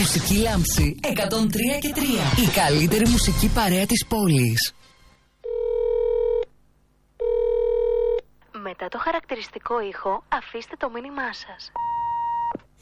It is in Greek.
Μουσική Λάμψη 103 και 3. Η καλύτερη μουσική παρέα της πόλης. Μετά το χαρακτηριστικό ήχο, αφήστε το μήνυμά σας.